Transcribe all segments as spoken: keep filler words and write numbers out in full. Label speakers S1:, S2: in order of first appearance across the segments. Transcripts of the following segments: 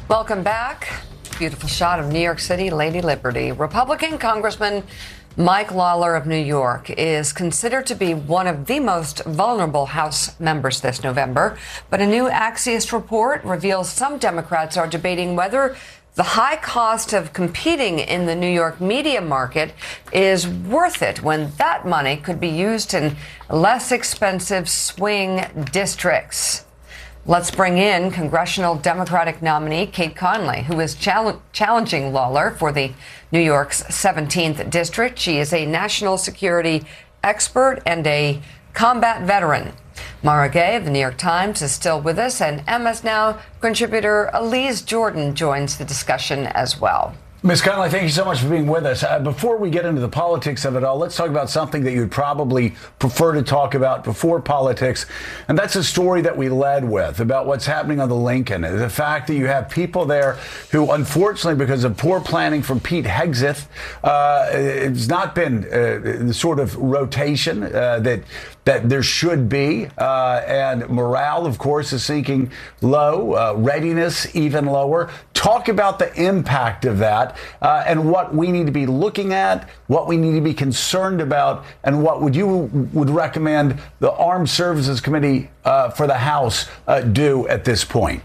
S1: Welcome back. Beautiful shot of New York City, Lady Liberty. Republican Congressman Mike Lawler of New York is considered to be one of the most vulnerable House members this November. But a new Axios report reveals some Democrats are debating whether the high cost of competing in the New York media market is worth it when that money could be used in less expensive swing districts. Let's bring in congressional Democratic nominee Kate Conley, who is chal- challenging Lawler for the New York's seventeenth district. She is a national security expert and a combat veteran. Mara Gay of the New York Times is still with us, and M S Now contributor Elise Jordan joins the discussion as well.
S2: Miz Conley, thank you so much for being with us. Uh, before we get into the politics of it all, let's talk about something that you'd probably prefer to talk about before politics, and that's a story that we led with about what's happening on the Lincoln. The fact that you have people there who, unfortunately, because of poor planning from Pete Hegseth, uh, it's not been uh, the sort of rotation uh, that that there should be, uh, and morale, of course, is sinking low, uh, readiness even lower. Talk about the impact of that uh, and what we need to be looking at, what we need to be concerned about, and what would you would recommend the Armed Services Committee uh, for the House uh, do at this point.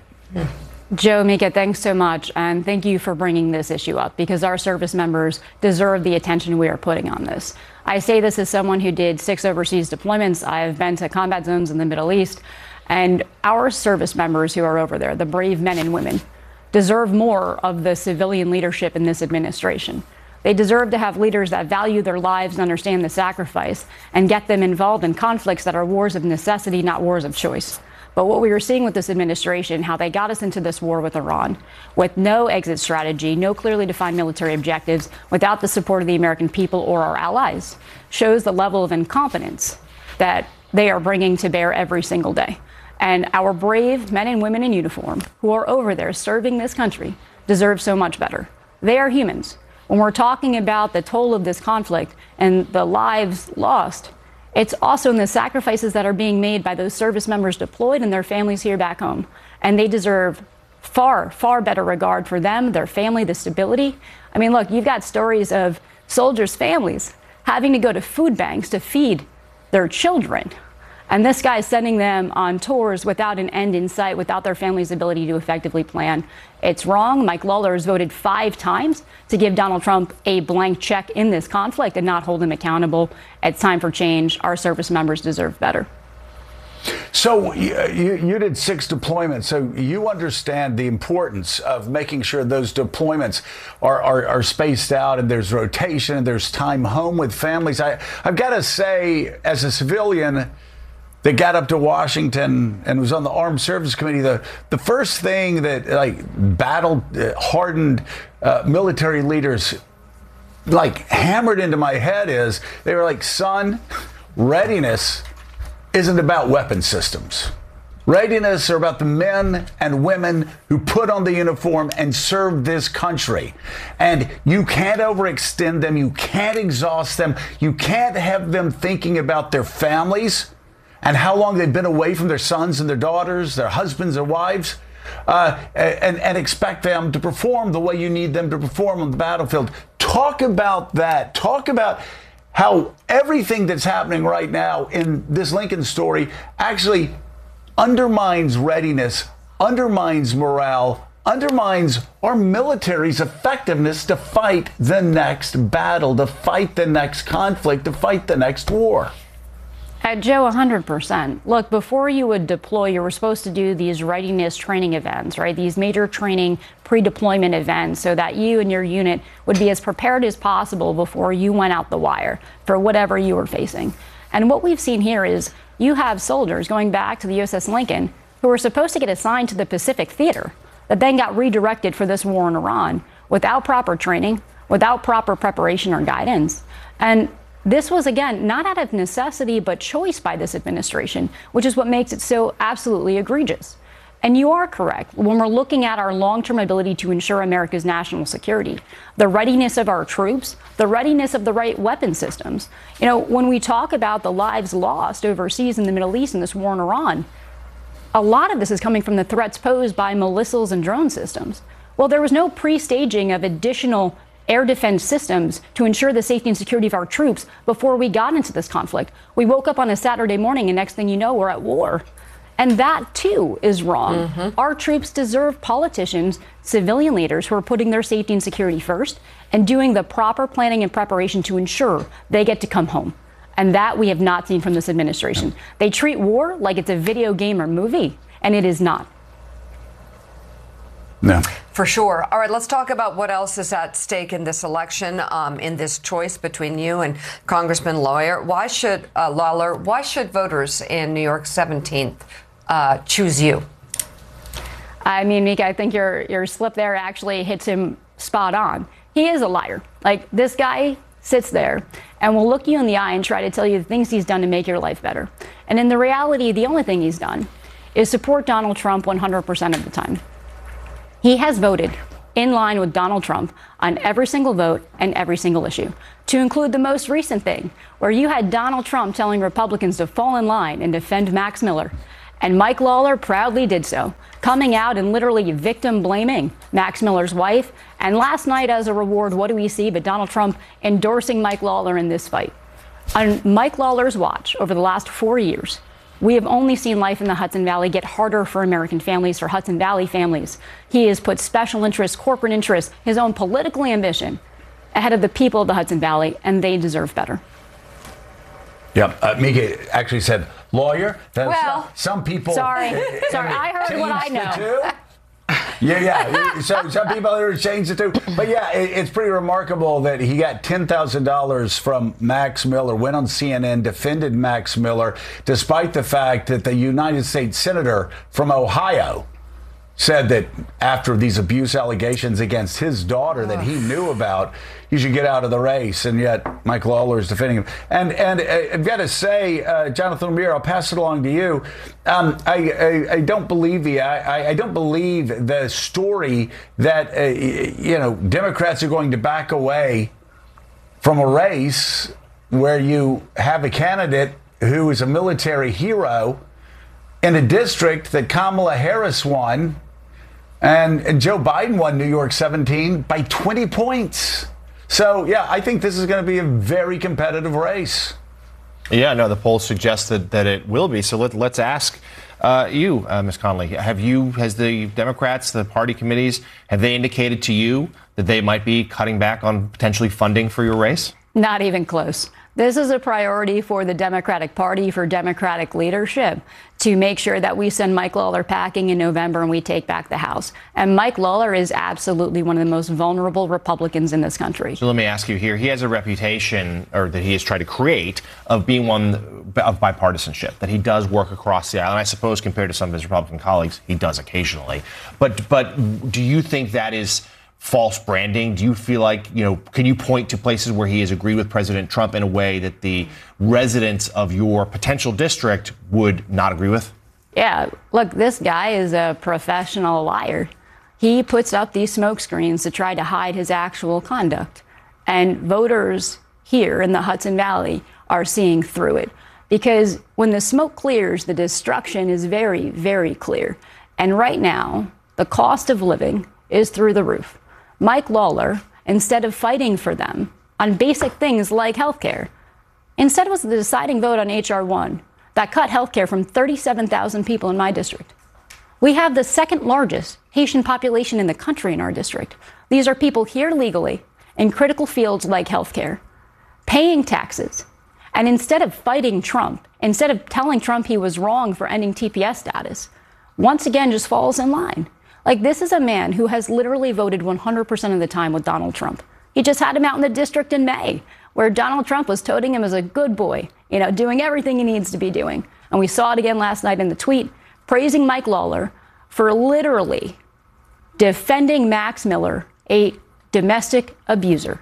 S3: Joe, Mika, thanks so much. And thank you for bringing this issue up, because our service members deserve the attention we are putting on this. I say this as someone who did six overseas deployments. I've been to combat zones in the Middle East, and our service members who are over there, the brave men and women, deserve more of the civilian leadership in this administration. They deserve to have leaders that value their lives and understand the sacrifice and get them involved in conflicts that are wars of necessity, not wars of choice. But what we were seeing with this administration, how they got us into this war with Iran, with no exit strategy, no clearly defined military objectives, without the support of the American people or our allies, shows the level of incompetence that they are bringing to bear every single day. And our brave men and women in uniform who are over there serving this country deserve so much better. They are humans. When we're talking about the toll of this conflict and the lives lost, it's also in the sacrifices that are being made by those service members deployed and their families here back home. And they deserve far, far better regard for them, their family, the stability. I mean, look, you've got stories of soldiers' families having to go to food banks to feed their children. And this guy is sending them on tours without an end in sight, without their family's ability to effectively plan. It's wrong. Mike Lawler has voted five times to give Donald Trump a blank check in this conflict and not hold him accountable. It's time for change. Our service members deserve better.
S2: So you, you did six deployments, so you understand the importance of making sure those deployments are, are, are spaced out and there's rotation and there's time home with families. I, I've got to say, as a civilian that got up to Washington and was on the Armed Services Committee, the, the first thing that like battle uh, hardened uh, military leaders like hammered into my head is they were like, son, readiness isn't about weapon systems. Readiness are about the men and women who put on the uniform and serve this country. And you can't overextend them. You can't exhaust them. You can't have them thinking about their families and how long they've been away from their sons and their daughters, their husbands or wives, uh, and, and expect them to perform the way you need them to perform on the battlefield. Talk about that. Talk about how everything that's happening right now in this Lincoln story actually undermines readiness, undermines morale, undermines our military's effectiveness to fight the next battle, to fight the next conflict, to fight the next war.
S3: Uh, Joe, one hundred percent. Look, before you would deploy, you were supposed to do these readiness training events, right? These major training pre-deployment events so that you and your unit would be as prepared as possible before you went out the wire for whatever you were facing. And what we've seen here is you have soldiers going back to the U S S Lincoln who were supposed to get assigned to the Pacific Theater that then got redirected for this war in Iran without proper training, without proper preparation or guidance. And this was, again, not out of necessity, but choice by this administration, which is what makes it so absolutely egregious. And you are correct. When we're looking at our long-term ability to ensure America's national security, the readiness of our troops, the readiness of the right weapon systems. You know, when we talk about the lives lost overseas in the Middle East in this war in Iran, A lot of this is coming from the threats posed by missiles and drone systems. Well, there was no pre-staging of additional air defense systems to ensure the safety and security of our troops before we got into this conflict. We woke up on a Saturday morning and next thing you know, we're at war. And that, too, is wrong. Mm-hmm. Our troops deserve politicians, civilian leaders who are putting their safety and security first and doing the proper planning and preparation to ensure they get to come home. And that we have not seen from this administration. No. They treat war like it's a video game or movie, and it is not.
S2: No.
S1: For sure. All right, let's talk about what else is at stake in this election, um, in this choice between you and Congressman Lawyer. Why should, uh, Lawler, why should voters in New York seventeenth uh, choose you?
S3: I mean, Mika, I think your, your slip there actually hits him spot on. He is a liar. Like, this guy sits there and will look you in the eye and try to tell you the things he's done to make your life better. And in the reality, the only thing he's done is support Donald Trump one hundred percent of the time. He has voted in line with Donald Trump on every single vote and every single issue, to include the most recent thing, where you had Donald Trump telling Republicans to fall in line and defend Max Miller. And Mike Lawler proudly did so, coming out and literally victim blaming Max Miller's wife. And last night, as a reward, what do we see but Donald Trump endorsing Mike Lawler in this fight? On Mike Lawler's watch over the last four years, we have only seen life in the Hudson Valley get harder for American families, for Hudson Valley families. He has put special interests, corporate interests, his own political ambition ahead of the people of the Hudson Valley, and they deserve better.
S2: Yep. Uh, Mika actually said, lawyer. That's
S3: well,
S2: some, some people.
S3: Sorry. Sorry. I heard what I know.
S2: Yeah, yeah. So some people are changed it too. But yeah, it, it's pretty remarkable that he got ten thousand dollars from Max Miller, went on C N N, defended Max Miller, despite the fact that the United States Senator from Ohio said that after these abuse allegations against his daughter that he knew about, he should get out of the race. And yet Mike Lawler is defending him. And and uh, I've got to say, uh, Jonathan O'Meara, I'll pass it along to you. Um, I, I I don't believe the I, I don't believe the story that uh, you know Democrats are going to back away from a race where you have a candidate who is a military hero in a district that Kamala Harris won, and, and Joe Biden won New York seventeen by twenty points. So, yeah, I think this is going to be a very competitive race.
S4: Yeah, no, the polls suggest that, that it will be. So let, let's ask uh, you, uh, Miz Connolly, have you, has the Democrats, the party committees, have they indicated to you that they might be cutting back on potentially funding for your race?
S3: Not even close. This is a priority for the Democratic Party, for Democratic leadership, to make sure that we send Mike Lawler packing in November and we take back the House. And Mike Lawler is absolutely one of the most vulnerable Republicans in this country.
S4: So let me ask you here. He has a reputation, or that he has tried to create, of being one of bipartisanship, that he does work across the aisle. And I suppose compared to some of his Republican colleagues, he does occasionally. But but do you think that is false branding? Do you feel like, you know, can you point to places where he has agreed with President Trump in a way that the residents of your potential district would not agree with?
S3: Yeah, look, this guy is a professional liar. He puts up these smoke screens to try to hide his actual conduct. And voters here in the Hudson Valley are seeing through it. Because when the smoke clears, the destruction is very, very clear. And right now, the cost of living is through the roof. Mike Lawler, instead of fighting for them on basic things like health care, instead was the deciding vote on H R one that cut health care from thirty-seven thousand people in my district. We have the second largest Haitian population in the country in our district. These are people here legally in critical fields like health care, paying taxes. And instead of fighting Trump, instead of telling Trump he was wrong for ending T P S status, once again just falls in line. Like, this is a man who has literally voted one hundred percent of the time with Donald Trump. He just had him out in the district in May, where Donald Trump was toting him as a good boy, you know, doing everything he needs to be doing. And we saw it again last night in the tweet, praising Mike Lawler for literally defending Max Miller, a domestic abuser.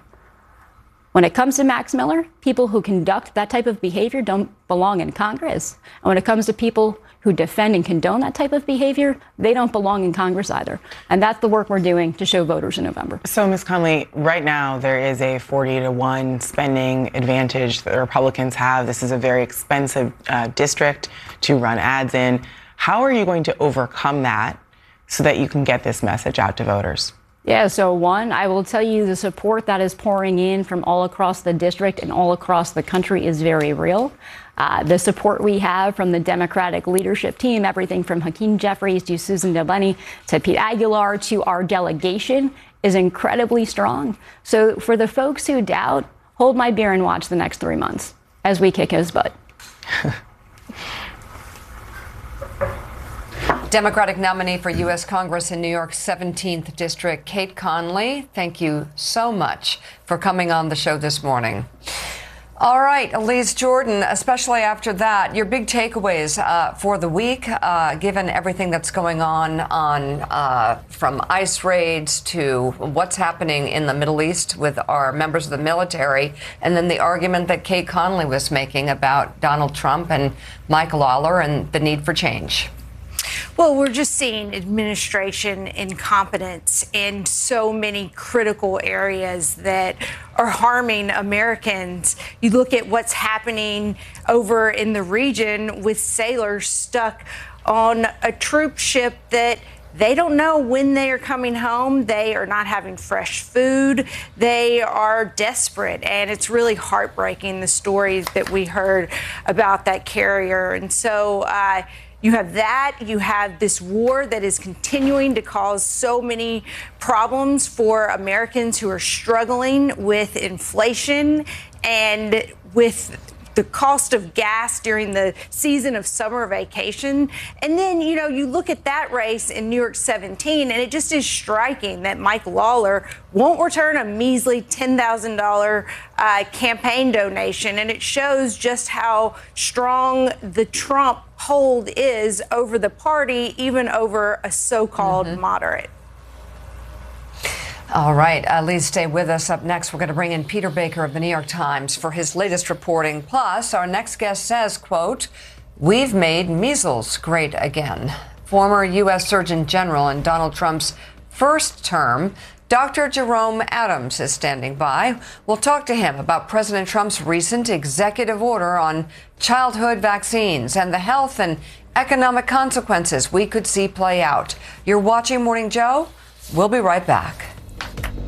S3: When it comes to Max Miller, people who conduct that type of behavior don't belong in Congress. And when it comes to people who defend and condone that type of behavior, they don't belong in Congress either. And that's the work we're doing to show voters in November.
S5: So, Miz Connolly, right now there is a forty to one spending advantage that the Republicans have. This is a very expensive uh, district to run ads in. How are you going to overcome that so that you can get this message out to voters?
S3: Yeah, so one, I will tell you the support that is pouring in from all across the district and all across the country is very real. Uh, the support we have from the Democratic leadership team, everything from Hakeem Jeffries to Susan Delaney to Pete Aguilar to our delegation, is incredibly strong. So for the folks who doubt, hold my beer and watch the next three months as we kick his butt.
S1: Democratic nominee for U S Congress in New York's seventeenth District, Kate Conley, thank you so much for coming on the show this morning. All right, Elise Jordan, especially after that, your big takeaways uh, for the week, uh, given everything that's going on, on uh, from ICE raids to what's happening in the Middle East with our members of the military, and then the argument that Kate Conley was making about Donald Trump and Mike Lawler and the need for change.
S6: Well, we're just seeing administration incompetence in so many critical areas that are harming Americans. You look at what's happening over in the region with sailors stuck on a troop ship that they don't know when they are coming home. They are not having fresh food. They are desperate. And it's really heartbreaking, the stories that we heard about that carrier. And so, uh, you have that. You have this war that is continuing to cause so many problems for Americans who are struggling with inflation and with the cost of gas during the season of summer vacation. And then, you know, you look at that race in New York seventeen, and it just is striking that Mike Lawler won't return a measly ten thousand dollars uh, campaign donation. And it shows just how strong the Trump hold is over the party, even over a so-called mm-hmm. moderate.
S1: All right, uh, Elise, stay with us. Up next, we're going to bring in Peter Baker of the New York Times for his latest reporting. Plus, our next guest says, quote, "We've made measles great again." Former U S Surgeon General in Donald Trump's first term, Doctor Jerome Adams is standing by. We'll talk to him about President Trump's recent executive order on childhood vaccines and the health and economic consequences we could see play out. You're watching Morning Joe. We'll be right back.